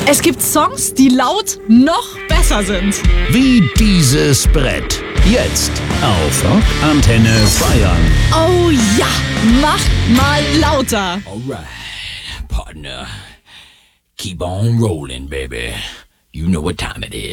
Es gibt Songs, die laut noch besser sind. Wie dieses Brett. Jetzt auf Rockantenne Bayern. Oh ja, macht mal lauter. Alright, partner. Keep on rolling, baby. You know what time it is.